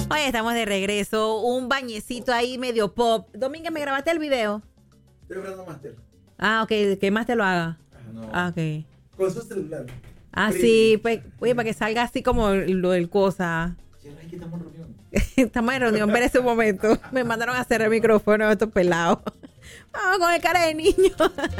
Oye, estamos de regreso. Un bañecito ahí medio pop. Domínguez, ¿me grabaste el video? Estoy grabando máster. Ah, ok. Que más te lo haga. No. Ah, ok. Con su celular. Ah, sí. Pues, oye, para que salga así como lo del cosa. Ay, que estamos en reunión. Estamos en reunión, espérese un momento. Me mandaron a hacer el micrófono estos pelados. Vamos con el cara de niño.